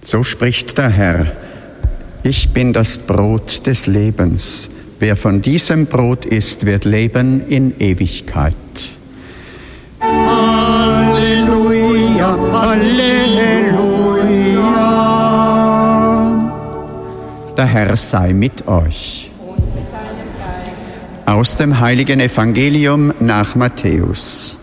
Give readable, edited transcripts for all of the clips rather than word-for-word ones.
So spricht der Herr: Ich bin das Brot des Lebens. Wer von diesem Brot isst, wird leben in Ewigkeit. Halleluja, Halleluja. Der Herr sei mit euch. Aus dem heiligen Evangelium nach Matthäus.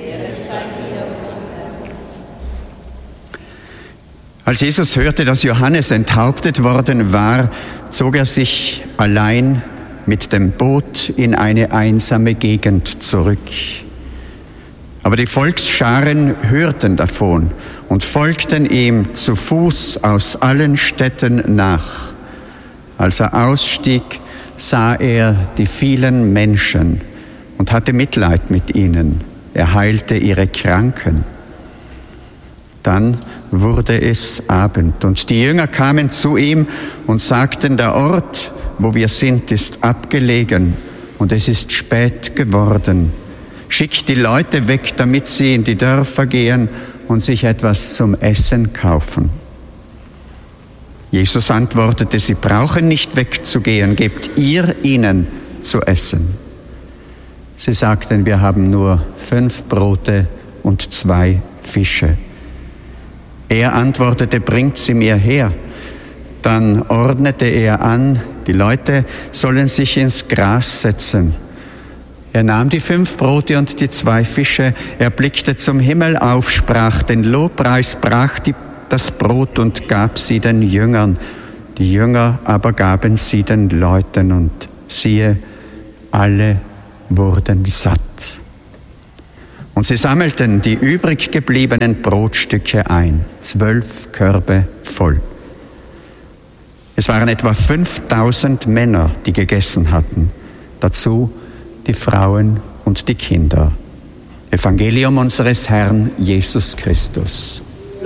Als Jesus hörte, dass Johannes enthauptet worden war, zog er sich allein mit dem Boot in eine einsame Gegend zurück. Aber die Volksscharen hörten davon und folgten ihm zu Fuß aus allen Städten nach. Als er ausstieg, sah er die vielen Menschen und hatte Mitleid mit ihnen. Er heilte ihre Kranken. Dann wurde es Abend und die Jünger kamen zu ihm und sagten: Der Ort, wo wir sind, ist abgelegen und es ist spät geworden. Schickt die Leute weg, damit sie in die Dörfer gehen und sich etwas zum Essen kaufen. Jesus antwortete: Sie brauchen nicht wegzugehen, gebt ihr ihnen zu essen. Sie sagten: Wir haben nur 5 Brote und 2 Fische. Er antwortete: Bringt sie mir her. Dann ordnete er an, die Leute sollen sich ins Gras setzen. Er nahm die 5 Brote und die 2 Fische, er blickte zum Himmel auf, sprach den Lobpreis, brach das Brot und gab sie den Jüngern. Die Jünger aber gaben sie den Leuten und siehe, alle wurden satt. Und sie sammelten die übrig gebliebenen Brotstücke ein, 12 Körbe voll. Es waren etwa 5000 Männer, die gegessen hatten, dazu die Frauen und die Kinder. Evangelium unseres Herrn Jesus Christus.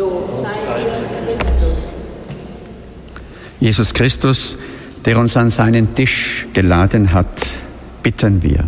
Jesus Christus, der uns an seinen Tisch geladen hat, bitten wir.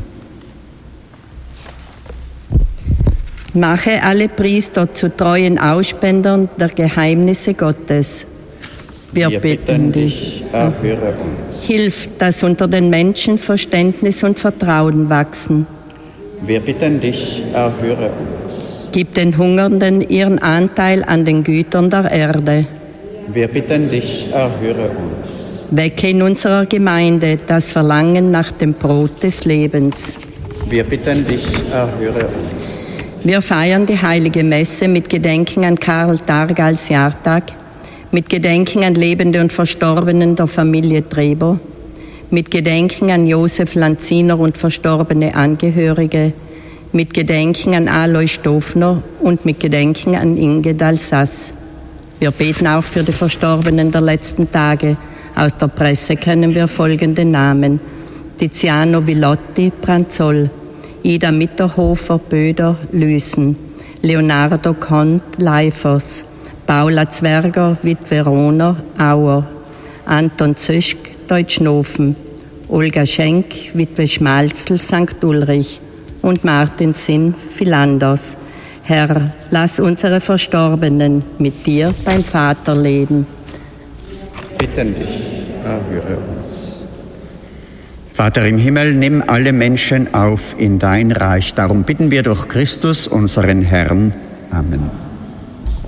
Mache alle Priester zu treuen Ausspendern der Geheimnisse Gottes. Wir bitten dich, erhöre uns. Hilf, dass unter den Menschen Verständnis und Vertrauen wachsen. Wir bitten dich, erhöre uns. Gib den Hungernden ihren Anteil an den Gütern der Erde. Wir bitten dich, erhöre uns. Wecke in unserer Gemeinde das Verlangen nach dem Brot des Lebens. Wir bitten dich, erhöre uns. Wir feiern die Heilige Messe mit Gedenken an Karl Targ als Jahrtag, mit Gedenken an Lebende und Verstorbenen der Familie Treber, mit Gedenken an Josef Lanziner und verstorbene Angehörige, mit Gedenken an Alois Stofner und mit Gedenken an Inge d'Alsace. Wir beten auch für die Verstorbenen der letzten Tage. Aus der Presse kennen wir folgende Namen: Tiziano Villotti, Branzoll, Ida Mitterhofer, Böder, Lüsen, Leonardo Kont, Leifers, Paula Zwerger, Witwe Rohner, Auer, Anton Zöschk, Deutschnofen, Olga Schenk, Witwe Schmalzl, St. Ulrich und Martin Sinn, Philanders. Herr, lass unsere Verstorbenen mit dir beim Vater leben. Bitten dich, erhöre uns. Vater im Himmel, nimm alle Menschen auf in dein Reich. Darum bitten wir durch Christus, unseren Herrn. Amen.